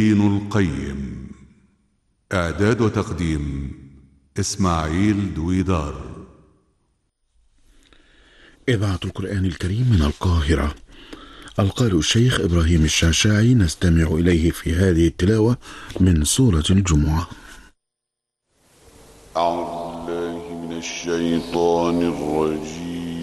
ابن القيم. إعداد وتقديم إسماعيل دويدار. إذاعة القرآن الكريم من القاهرة. القارئ الشيخ إبراهيم الشعشاعي، نستمع إليه في هذه التلاوة من سورة الجمعة. أعوذ بالله من الشيطان الرجيم.